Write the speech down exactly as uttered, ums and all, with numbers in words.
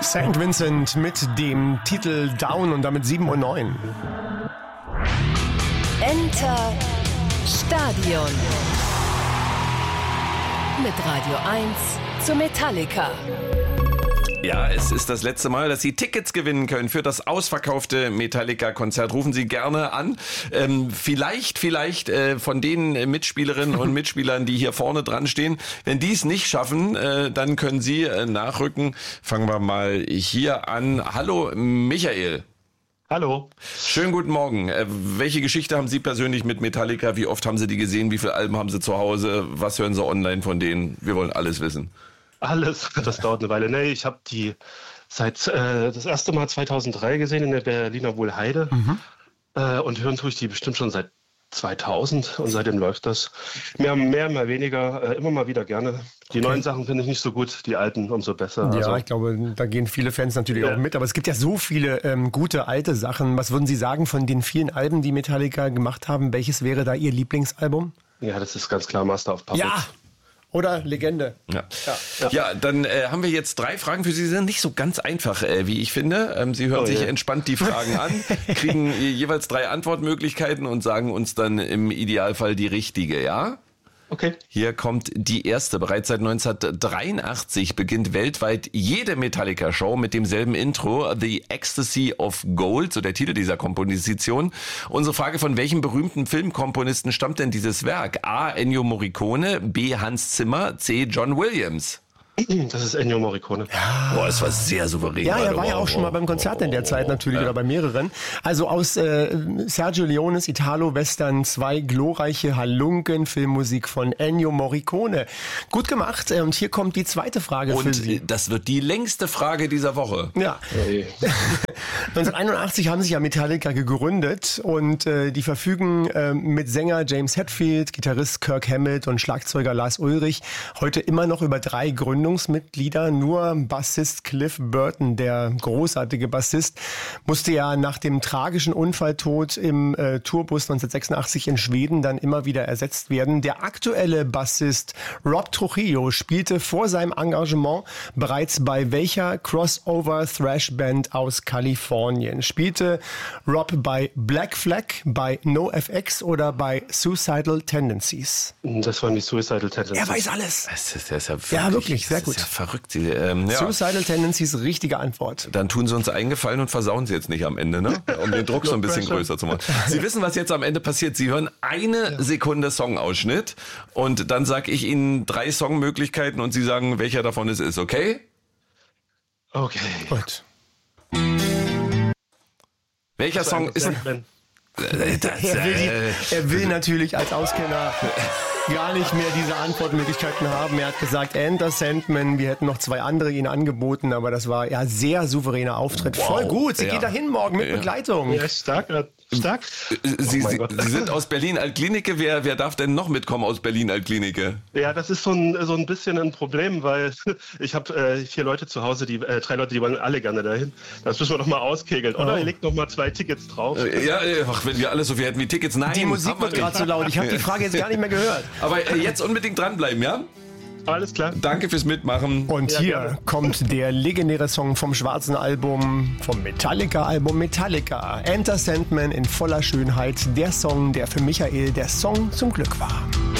Saint Vincent mit dem Titel Down und damit sieben Uhr neun. Enter Stadion. Mit Radio eins zu Metallica. Ja, es ist das letzte Mal, dass Sie Tickets gewinnen können für das ausverkaufte Metallica-Konzert. Rufen Sie gerne an. Ähm, vielleicht, vielleicht äh, von den Mitspielerinnen und Mitspielern, die hier vorne dran stehen. Wenn die es nicht schaffen, äh, dann können Sie äh, nachrücken. Fangen wir mal hier an. Hallo, Michael. Hallo. Schönen guten Morgen. Äh, welche Geschichte haben Sie persönlich mit Metallica? Wie oft haben Sie die gesehen? Wie viele Alben haben Sie zu Hause? Was hören Sie online von denen? Wir wollen alles wissen. Alles, das dauert eine Weile. Nee, ich habe die seit äh, das erste Mal zweitausenddrei gesehen in der Berliner Wohlheide. Mhm. Äh, und hören tue ich die bestimmt schon seit zweitausend und seitdem läuft das. Mehr, mehr, mehr weniger, äh, immer mal wieder gerne. Die okay. neuen Sachen finde ich nicht so gut, die alten umso besser. Ja, also, ich glaube, da gehen viele Fans natürlich ja. auch mit. Aber es gibt ja so viele ähm, gute alte Sachen. Was würden Sie sagen von den vielen Alben, die Metallica gemacht haben? Welches wäre da Ihr Lieblingsalbum? Ja, das ist ganz klar Master of Puppets. Ja! Oder Legende. Ja, ja. ja dann äh, haben wir jetzt drei Fragen für Sie. Sie sind nicht so ganz einfach, äh, wie ich finde. Ähm, Sie hören oh, sich ja. entspannt die Fragen an, kriegen jeweils drei Antwortmöglichkeiten und sagen uns dann im Idealfall die richtige, ja? Okay. Hier kommt die erste. Bereits seit neunzehnhundertdreiundachtzig beginnt weltweit jede Metallica-Show mit demselben Intro, The Ecstasy of Gold, so der Titel dieser Komposition. Unsere Frage, von welchem berühmten Filmkomponisten stammt denn dieses Werk? A. Ennio Morricone, B. Hans Zimmer, C. John Williams. Das ist Ennio Morricone. Ja. Boah, es war sehr souverän. Ja, er war ja auch schon mal beim Konzert in der Zeit natürlich ja. oder bei mehreren. Also aus äh, Sergio Leones Italo-Western zwei glorreiche Halunken, Filmmusik von Ennio Morricone. Gut gemacht. Und hier kommt die zweite Frage und für Sie. Und das wird die längste Frage dieser Woche. Ja. Hey. neunzehnhunderteinundachtzig haben sich ja Metallica gegründet und äh, die verfügen äh, mit Sänger James Hetfield, Gitarrist Kirk Hammett und Schlagzeuger Lars Ulrich heute immer noch über drei Gründungsmitglieder. Nur Bassist Cliff Burton, der großartige Bassist, musste ja nach dem tragischen Unfalltod im äh, Tourbus neunzehnhundertsechsundachtzig in Schweden dann immer wieder ersetzt werden. Der aktuelle Bassist Rob Trujillo spielte vor seinem Engagement bereits bei welcher Crossover-Thrash-Band aus Kalifornien? Spielte Rob bei Black Flag, bei NoFX oder bei Suicidal Tendencies? Das waren die Suicidal Tendencies. Er weiß alles. Das ist, das ist ja, wirklich, ja, wirklich, sehr das gut. Ist ja verrückt. Sie, ähm, ja. Suicidal Tendencies, richtige Antwort. Dann tun Sie uns eingefallen und versauen Sie jetzt nicht am Ende, ne? Um den Druck so ein bisschen größer zu machen. Sie wissen, was jetzt am Ende passiert. Sie hören eine ja. Sekunde Songausschnitt und dann sage ich Ihnen drei Songmöglichkeiten und Sie sagen, welcher davon es ist, okay? Okay. Gut. Welcher Song ist... Das, er, will die, er will natürlich als Auskenner gar nicht mehr diese Antwortmöglichkeiten haben. Er hat gesagt, Enter Sandman, wir hätten noch zwei andere ihnen angeboten, aber das war ja sehr souveräner Auftritt. Wow. Voll gut, sie ja. geht dahin morgen mit ja. Begleitung. Ja, stark, stark. Sie, oh Sie, Sie sind aus Berlin-Altklinike, wer, wer darf denn noch mitkommen aus Berlin-Altklinike? Ja, das ist so ein, so ein bisschen ein Problem, weil ich habe äh, vier Leute zu Hause, die äh, drei Leute, die wollen alle gerne dahin. Das müssen wir doch mal auskegeln. Oder oh. ihr legt noch mal zwei Tickets drauf. Ja, ach, wenn wir alle so viel hätten wie Tickets, nein. Die Musik wird gerade so laut, ich habe die Frage jetzt gar nicht mehr gehört. Aber äh, jetzt unbedingt dranbleiben, ja? Alles klar. Danke fürs Mitmachen. Und ja, hier gerne. kommt der legendäre Song vom schwarzen Album, vom Metallica-Album Metallica. Enter Sandman in voller Schönheit. Der Song, der für Michael der Song zum Glück war.